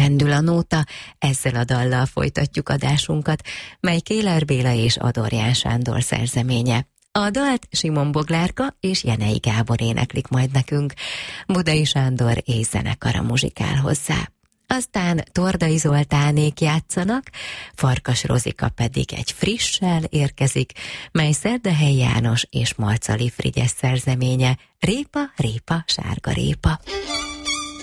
Pendül a nóta, ezzel a dallal folytatjuk adásunkat, mely Kéler Béla és Adorján Sándor szerzeménye. A dalt Simon Boglárka és Jenei Gábor éneklik majd nekünk, Budai Sándor és zenekara muzsikál hozzá. Aztán Tordai Zoltánék játszanak, Farkas Rozika pedig egy frissel érkezik, mely Szerdehely János és Marcali Frigyes szerzeménye, Répa, répa, sárga répa.